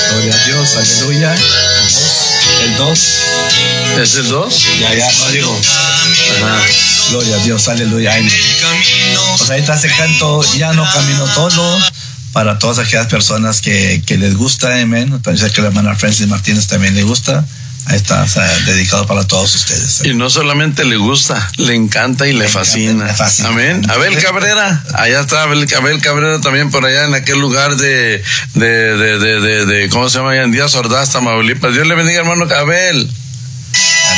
Gloria a Dios, aleluya. El 2. ¿Es el 2? Ya, no digo. Ajá. Gloria a Dios, aleluya. Pues ahí está ese canto, ya no camino solo, para todas aquellas personas que les gusta, amén. Sé que la hermana Francis Martínez también le gusta. Ahí está, o sea, dedicado para todos ustedes. Y no solamente le gusta, le encanta y le fascina. Le fascina. Amén. Abel Cabrera, allá está Abel Cabrera también por allá en aquel lugar de ¿cómo se llama allá? En Díaz Ordaz, Tamaulipas. Dios le bendiga, hermano Abel.